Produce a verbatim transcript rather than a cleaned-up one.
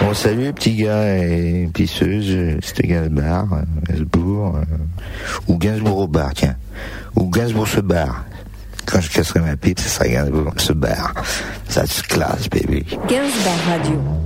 Bon, salut les petits gars et pisseuses, c'était Gainsbourg, euh, Gainsbourg, euh, ou Gainsbourg au bar, tiens. Ou Gainsbourg se barre. Quand je casserai ma pipe, ce sera Gainsbourg se barre. Ça se classe, baby. Gainsbourg Radio.